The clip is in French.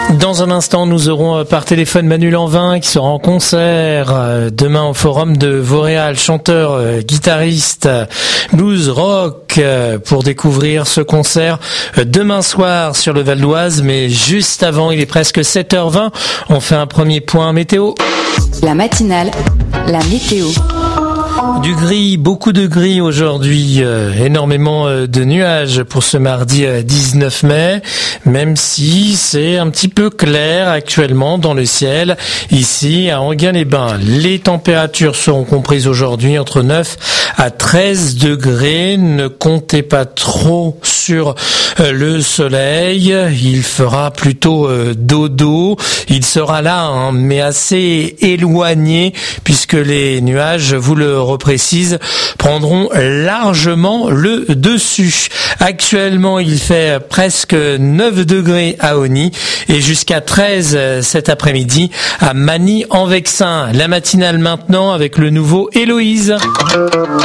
Dans un instant, nous aurons par téléphone Manu Lanvin qui sera en concert demain au Forum de Vauréal, chanteur, guitariste, blues, rock, pour découvrir ce concert demain soir sur le Val d'Oise. Mais juste avant, il est presque 7h20, on fait un premier point météo. La matinale, la météo. Du gris, beaucoup de gris aujourd'hui, énormément de nuages pour ce mardi 19 mai, même si c'est un petit peu clair actuellement dans le ciel. Ici, à Enghien-les-Bains, les températures seront comprises aujourd'hui entre 9 à 13 degrés. Ne comptez pas trop sur le soleil, il fera plutôt dodo. Il sera là, mais assez éloigné, puisque les nuages, vous le reprécise, prendront largement le dessus. Actuellement, il fait presque 9 degrés à Osny et jusqu'à 13 cet après-midi à Magny-en-Vexin. La matinale maintenant avec le nouveau Héloïse.